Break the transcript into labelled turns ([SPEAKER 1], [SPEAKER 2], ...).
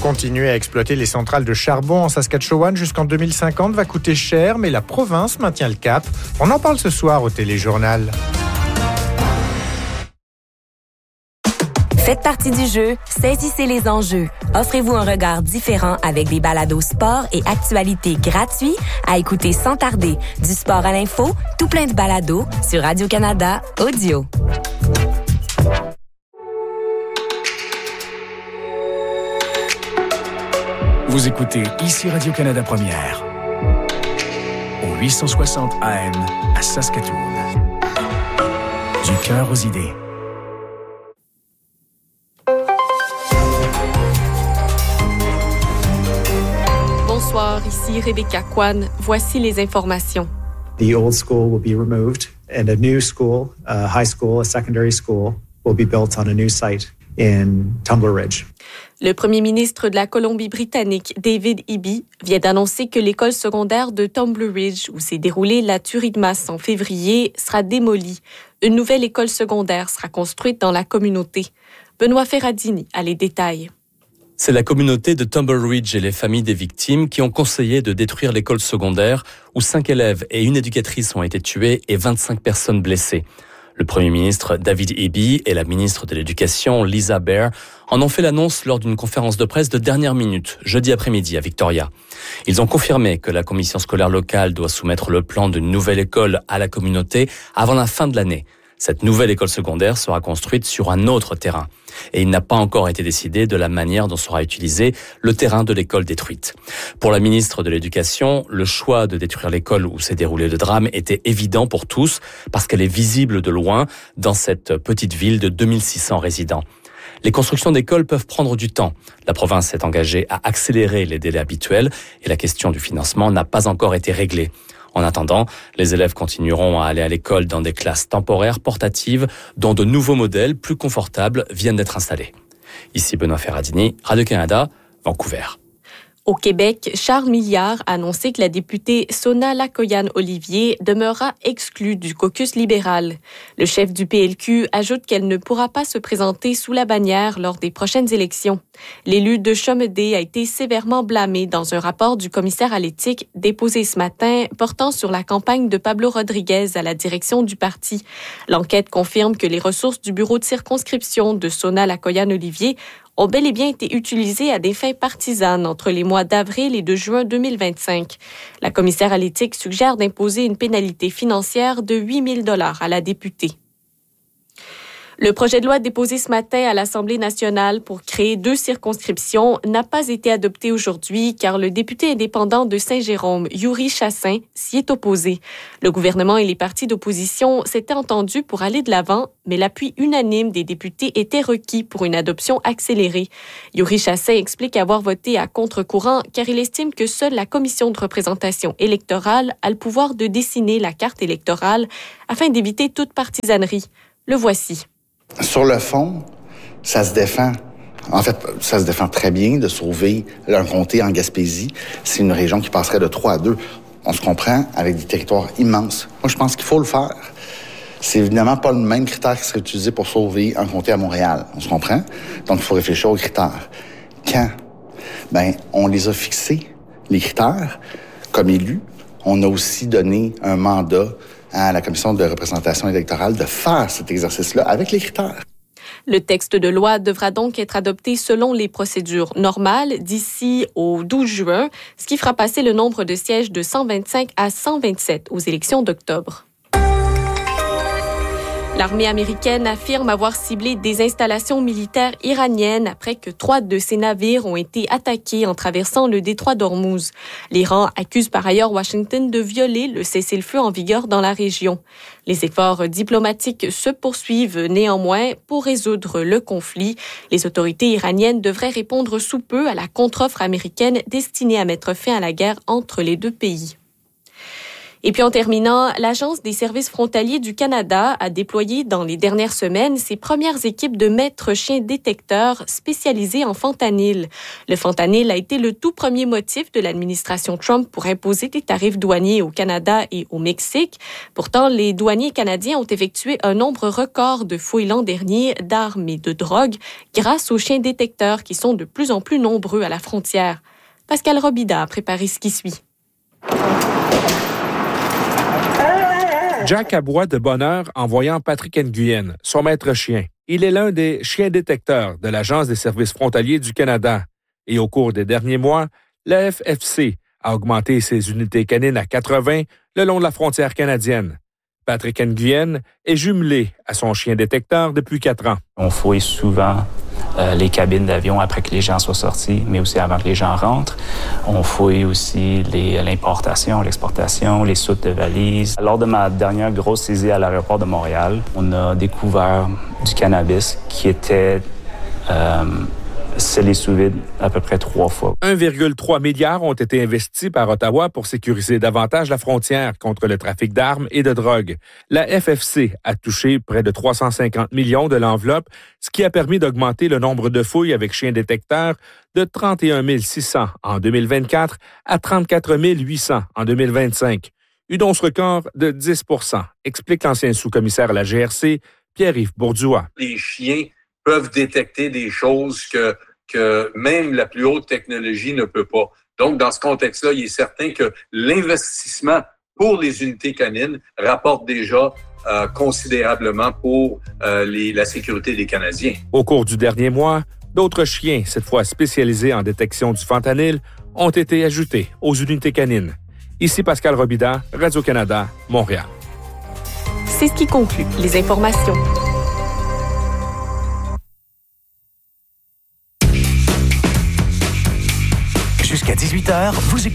[SPEAKER 1] Continuer à exploiter les centrales de charbon en Saskatchewan jusqu'en 2050 va coûter cher, mais la province maintient le cap. On en parle ce soir au Téléjournal.
[SPEAKER 2] Faites partie du jeu, saisissez les enjeux. Offrez-vous un regard différent avec des balados sport et actualités gratuits à écouter sans tarder. Du sport à l'info, tout plein de balados sur Radio-Canada Audio.
[SPEAKER 3] Vous écoutez ici Radio-Canada Première, au 860 AM à Saskatoon. Du cœur aux idées.
[SPEAKER 4] Bonsoir, ici Rebecca Kwan. Voici les informations.
[SPEAKER 5] The old school will be removed and a new school, a high school, a secondary school, will be built on a new site in Tumbler Ridge.
[SPEAKER 4] Le premier ministre de la Colombie-Britannique, David Eby, vient d'annoncer que l'école secondaire de Tumbler Ridge, où s'est déroulée la tuerie de masse en février, sera démolie. Une nouvelle école secondaire sera construite dans la communauté. Benoît Ferradini a les détails.
[SPEAKER 6] C'est la communauté de Tumbler Ridge et les familles des victimes qui ont conseillé de détruire l'école secondaire où 5 élèves et une éducatrice ont été tués et 25 personnes blessées. Le premier ministre David Eby et la ministre de l'Éducation Lisa Baer en ont fait l'annonce lors d'une conférence de presse de dernière minute, jeudi après-midi à Victoria. Ils ont confirmé que la commission scolaire locale doit soumettre le plan d'une nouvelle école à la communauté avant la fin de l'année. Cette nouvelle école secondaire sera construite sur un autre terrain. Et il n'a pas encore été décidé de la manière dont sera utilisé le terrain de l'école détruite. Pour la ministre de l'Éducation, le choix de détruire l'école où s'est déroulé le drame était évident pour tous parce qu'elle est visible de loin dans cette petite ville de 2600 résidents. Les constructions d'écoles peuvent prendre du temps. La province s'est engagée à accélérer les délais habituels et la question du financement n'a pas encore été réglée. En attendant, les élèves continueront à aller à l'école dans des classes temporaires portatives dont de nouveaux modèles plus confortables viennent d'être installés. Ici Benoît Ferradini, Radio-Canada, Vancouver.
[SPEAKER 4] Au Québec, Charles Milliard a annoncé que la députée Sona Lacoyan-Olivier demeurera exclue du caucus libéral. Le chef du PLQ ajoute qu'elle ne pourra pas se présenter sous la bannière lors des prochaines élections. L'élu de Chomedey a été sévèrement blâmé dans un rapport du commissaire à l'éthique déposé ce matin portant sur la campagne de Pablo Rodriguez à la direction du parti. L'enquête confirme que les ressources du bureau de circonscription de Sona Lacoyan-Olivier ont bel et bien été utilisées à des fins partisanes entre les mois d'avril et de juin 2025. La commissaire à l'éthique suggère d'imposer une pénalité financière de 8 000 $ à la députée. Le projet de loi déposé ce matin à l'Assemblée nationale pour créer 2 circonscriptions n'a pas été adopté aujourd'hui car le député indépendant de Saint-Jérôme, Yuri Chassin, s'y est opposé. Le gouvernement et les partis d'opposition s'étaient entendus pour aller de l'avant, mais l'appui unanime des députés était requis pour une adoption accélérée. Yuri Chassin explique avoir voté à contre-courant car il estime que seule la Commission de représentation électorale a le pouvoir de dessiner la carte électorale afin d'éviter toute partisanerie. Le voici.
[SPEAKER 7] Sur le fond, ça se défend. En fait, ça se défend très bien de sauver un comté en Gaspésie. C'est une région qui passerait de 3 à 2. On se comprend avec des territoires immenses. Moi, je pense qu'il faut le faire. C'est évidemment pas le même critère qui serait utilisé pour sauver un comté à Montréal. On se comprend? Donc, il faut réfléchir aux critères. Quand? On les a fixés, les critères, comme élus. On a aussi donné un mandat à la Commission de représentation électorale de faire cet exercice-là avec les critères.
[SPEAKER 4] Le texte de loi devra donc être adopté selon les procédures normales d'ici au 12 juin, ce qui fera passer le nombre de sièges de 125 à 127 aux élections d'octobre. L'armée américaine affirme avoir ciblé des installations militaires iraniennes après que 3 de ses navires ont été attaqués en traversant le détroit d'Ormuz. L'Iran accuse par ailleurs Washington de violer le cessez-le-feu en vigueur dans la région. Les efforts diplomatiques se poursuivent néanmoins pour résoudre le conflit. Les autorités iraniennes devraient répondre sous peu à la contre-offre américaine destinée à mettre fin à la guerre entre les 2 pays. Et puis en terminant, l'Agence des services frontaliers du Canada a déployé dans les dernières semaines ses premières équipes de maîtres chiens détecteurs spécialisés en fentanyl. Le fentanyl a été le tout premier motif de l'administration Trump pour imposer des tarifs douaniers au Canada et au Mexique. Pourtant, les douaniers canadiens ont effectué un nombre record de fouilles l'an dernier d'armes et de drogues grâce aux chiens détecteurs qui sont de plus en plus nombreux à la frontière. Pascal Robida a préparé ce qui suit.
[SPEAKER 8] Jack aboie de bonheur en voyant Patrick Nguyen, son maître chien. Il est l'un des chiens détecteurs de l'Agence des services frontaliers du Canada. Et au cours des derniers mois, la FFC a augmenté ses unités canines à 80 le long de la frontière canadienne. Patrick Nguyen est jumelé à son chien détecteur depuis 4 ans.
[SPEAKER 9] On fouille souvent les cabines d'avion après que les gens soient sortis, mais aussi avant que les gens rentrent. On fouille aussi l'importation, l'exportation, les soutes de valises. Lors de ma dernière grosse saisie à l'aéroport de Montréal, on a découvert du cannabis qui était scellé sous vide à peu près 3 fois.
[SPEAKER 8] 1,3 milliard ont été investis par Ottawa pour sécuriser davantage la frontière contre le trafic d'armes et de drogue. La FFC a touché près de 350 millions de l'enveloppe, ce qui a permis d'augmenter le nombre de fouilles avec chiens détecteurs de 31 600 en 2024 à 34 800 en 2025. Une hausse record de 10 %, explique l'ancien sous-commissaire à la GRC, Pierre-Yves Bourduas.
[SPEAKER 10] Les chiens peuvent détecter des choses que même la plus haute technologie ne peut pas. Donc, dans ce contexte-là, il est certain que l'investissement pour les unités canines rapporte déjà considérablement pour la sécurité des Canadiens.
[SPEAKER 8] Au cours du dernier mois, d'autres chiens, cette fois spécialisés en détection du fentanyl, ont été ajoutés aux unités canines. Ici Pascal Robida, Radio-Canada, Montréal.
[SPEAKER 4] C'est ce qui conclut les informations.
[SPEAKER 3] Jusqu'à 18h, vous écoutez